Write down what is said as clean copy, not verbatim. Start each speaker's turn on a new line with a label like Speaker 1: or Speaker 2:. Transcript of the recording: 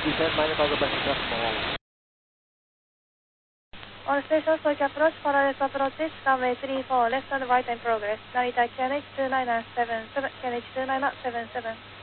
Speaker 1: Descent minor cargo bus is small.
Speaker 2: On station Soichi approach, Polaris approaches, runway 34, left and right in progress. Narita QNH 2977, QNH 2977.